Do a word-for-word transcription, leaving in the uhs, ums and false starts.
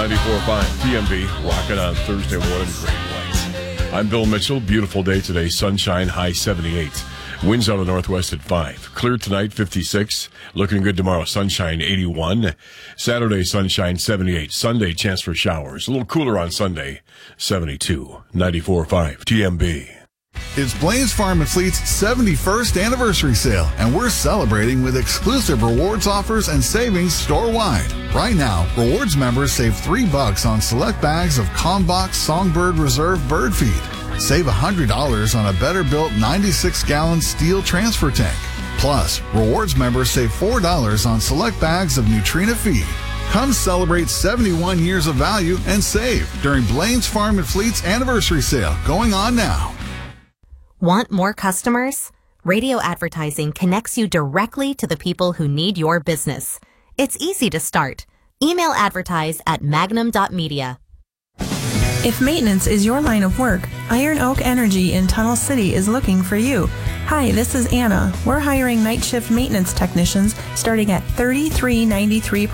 ninety-four point five T M B, rocking on Thursday morning, great lights. I'm Bill Mitchell. Beautiful day today, sunshine, high seventy-eight. Winds out of the northwest at five. Clear tonight, fifty-six. Looking good tomorrow, sunshine, eighty-one. Saturday, sunshine, seventy-eight. Sunday, chance for showers. A little cooler on Sunday, seventy-two. ninety-four point five T M B. It's Blain's Farm and Fleet's seventy-first anniversary sale, and we're celebrating with exclusive rewards offers and savings store-wide. Right now, rewards members save three bucks on select bags of Combox Songbird Reserve bird feed. Save one hundred dollars on a better-built ninety-six gallon steel transfer tank. Plus, rewards members save four dollars on select bags of Nutrina feed. Come celebrate seventy-one years of value and save during Blain's Farm and Fleet's anniversary sale going on now. Want more customers? Radio advertising connects you directly to the people who need your business. It's easy to start. Email advertise at magnum dot media. If maintenance is your line of work, Iron Oak Energy in Tunnel City is looking for you. Hi, this is Anna. We're hiring night shift maintenance technicians starting at thirty-three ninety-three